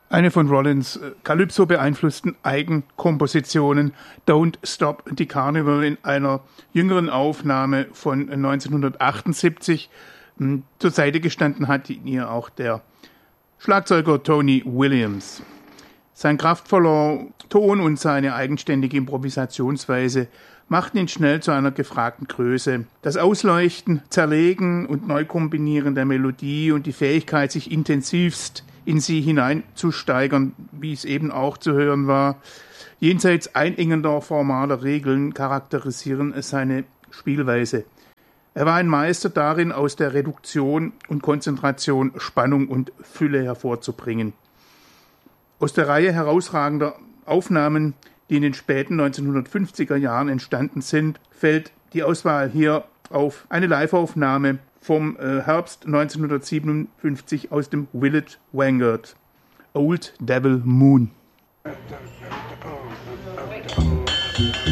Eine von Rollins Calypso beeinflussten Eigenkompositionen, Don't Stop the Carnival, in einer jüngeren Aufnahme von 1978. Zur Seite gestanden hat ihr auch der Schlagzeuger Tony Williams. Sein kraftvoller Ton und seine eigenständige Improvisationsweise machten ihn schnell zu einer gefragten Größe. Das Ausleuchten, Zerlegen und Neukombinieren der Melodie und die Fähigkeit, sich intensivst in sie hineinzusteigern, wie es eben auch zu hören war, jenseits einengender formaler Regeln, charakterisieren seine Spielweise. Er war ein Meister darin, aus der Reduktion und Konzentration Spannung und Fülle hervorzubringen. Aus der Reihe herausragender Aufnahmen, die in den späten 1950er Jahren entstanden sind, fällt die Auswahl hier auf eine Liveaufnahme vom Herbst 1957 aus dem Willett Vanguard, Old Devil Moon.